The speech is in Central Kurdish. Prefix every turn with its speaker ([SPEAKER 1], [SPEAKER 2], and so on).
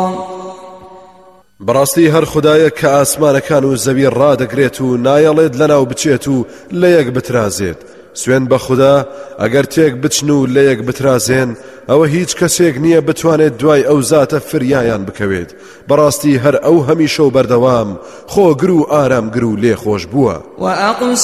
[SPEAKER 1] بەڕاستی هەر خودایە کە ئاسمانەکان و زەوی ڕادەگرێت و نایەڵێت لەناو بچێت و لە یەک بترازێت. سوێن بە خوددا ئەگەر تێک بچن و لە یەک بترازێن ئەوە هیچ کەسێک نییە بتوانێت دوای ئەو زاتە فریایان بکەوێت. بەڕاستی هەر ئەو هەمیشە و بەردەوام خۆگر و ئارامگر و لێخۆش بووە.